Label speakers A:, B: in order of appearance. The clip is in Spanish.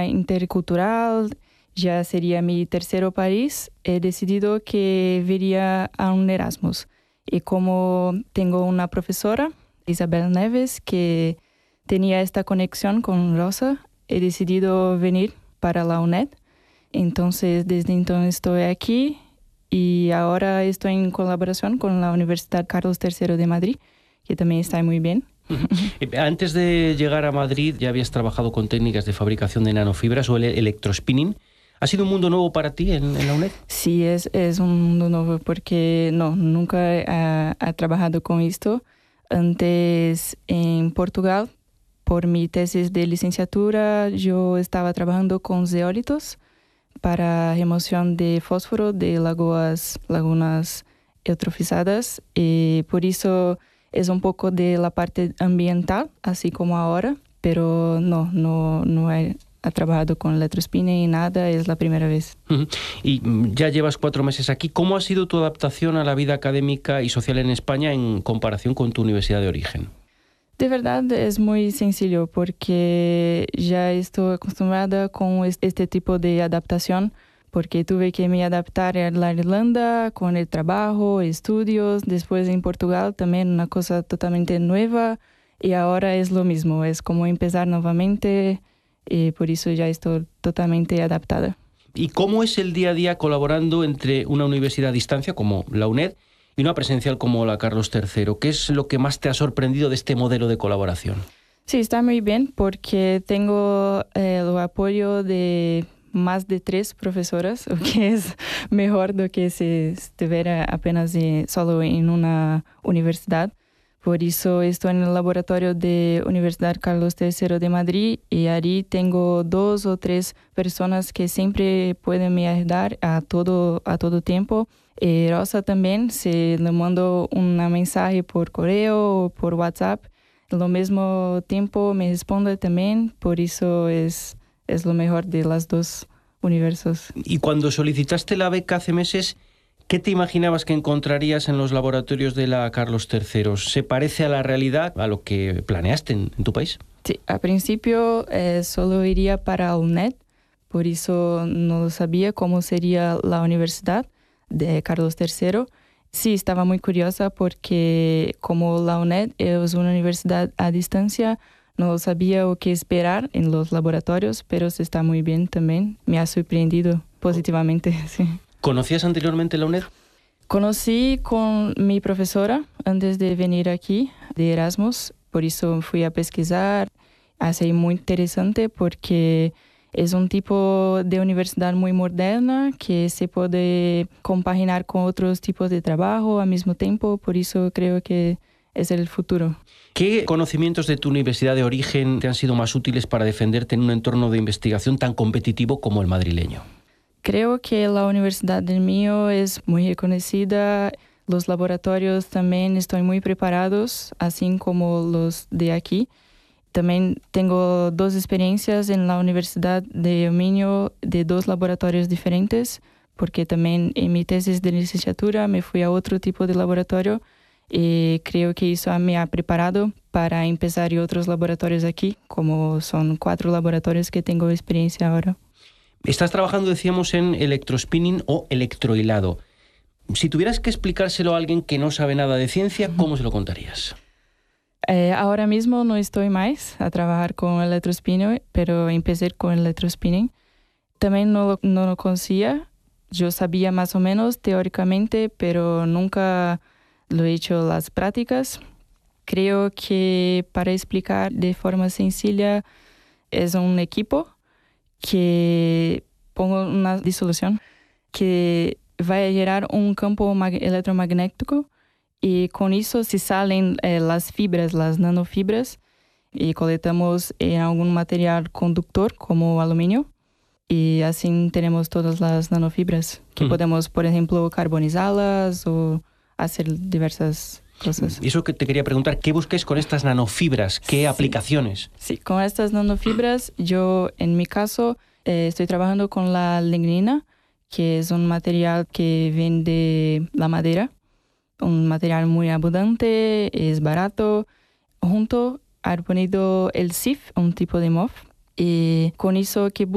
A: intercultural, ya sería mi tercer país, he decidido que iría a un Erasmus. Y como tengo una profesora, Isabel Neves, que tenía esta conexión con Rosa, he decidido venir para la UNED. Entonces, desde entonces estoy aquí y ahora estoy en colaboración con la Universidad Carlos III de Madrid, que también está muy bien.
B: Antes de llegar a Madrid ya habías trabajado con técnicas de fabricación de nanofibras o el electrospinning. ¿Ha sido un mundo nuevo para ti en la UNED?
A: Sí, es un mundo nuevo porque nunca he trabajado con esto. Antes en Portugal, por mi tesis de licenciatura, yo estaba trabajando con zeólitos para remoción de fósforo de lagunas eutrofizadas y por eso es un poco de la parte ambiental, así como ahora, pero no he trabajado con electrospinning y nada, es la primera vez.
B: Y ya llevas 4 meses aquí. ¿Cómo ha sido tu adaptación a la vida académica y social en España en comparación con tu universidad de origen?
A: De verdad es muy sencillo porque ya estoy acostumbrada con este tipo de adaptación porque tuve que me adaptar a la Irlanda con el trabajo, estudios, después en Portugal también una cosa totalmente nueva y ahora es lo mismo, es como empezar nuevamente y por eso ya estoy totalmente adaptada.
B: ¿Y cómo es el día a día colaborando entre una universidad a distancia como la UNED y una presencial como la Carlos III? ¿Qué es lo que más te ha sorprendido de este modelo de colaboración?
A: Sí, está muy bien porque tengo el apoyo de más de 3 profesoras, lo que es mejor de que si estuviera apenas solo en una universidad. Por eso estoy en el laboratorio de Universidad Carlos III de Madrid y allí tengo 2 o 3 personas que siempre pueden me ayudar a todo tiempo. Rosa también, si le mando un mensaje por correo o por WhatsApp, al mismo tiempo me responde también, por eso es lo mejor de las 2 universos.
B: Y cuando solicitaste la beca hace meses, ¿qué te imaginabas que encontrarías en los laboratorios de la Carlos III? ¿Se parece a la realidad, a lo que planeaste en tu país?
A: Sí, al principio solo iría para UNED, por eso no sabía cómo sería la universidad de Carlos III. Sí, estaba muy curiosa porque como la UNED es una universidad a distancia, no sabía qué esperar en los laboratorios, pero sí está muy bien también. Me ha sorprendido positivamente, sí.
B: ¿Conocías anteriormente la UNED?
A: Conocí con mi profesora antes de venir aquí, de Erasmus, por eso fui a pesquisar. Ha sido muy interesante porque es un tipo de universidad muy moderna que se puede compaginar con otros tipos de trabajo al mismo tiempo, por eso creo que es el futuro.
B: ¿Qué conocimientos de tu universidad de origen te han sido más útiles para defenderte en un entorno de investigación tan competitivo como el madrileño?
A: Creo que la universidad del mío es muy reconocida. Los laboratorios también están muy preparados, así como los de aquí. También tengo 2 experiencias en la Universidad de Minho de 2 laboratorios diferentes, porque también en mi tesis de licenciatura me fui a otro tipo de laboratorio y creo que eso me ha preparado para empezar en otros laboratorios aquí, como son 4 laboratorios que tengo experiencia ahora.
B: Estás trabajando, decíamos, en electrospinning o electrohilado. Si tuvieras que explicárselo a alguien que no sabe nada de ciencia, ¿cómo se lo contarías?
A: Ahora mismo no estoy más a trabajar con electrospinning, pero empecé con electrospinning. También no lo conocía. Yo sabía más o menos teóricamente, pero nunca lo he hecho las prácticas. Creo que para explicar de forma sencilla es un equipo que pongo una disolución que va a generar un campo electromagnético y con eso se salen las fibras, las nanofibras y coletamos en algún material conductor como aluminio y así tenemos todas las nanofibras que podemos, por ejemplo, carbonizarlas o hacer diversas cosas.
B: Y eso que te quería preguntar, ¿qué buscáis con estas nanofibras? ¿Qué aplicaciones?
A: Sí, con estas nanofibras yo en mi caso estoy trabajando con la lignina, que es un material que viene de la madera. Un material muy abundante, es barato. Junto he ponido el SIF, un tipo de MOF, y con eso que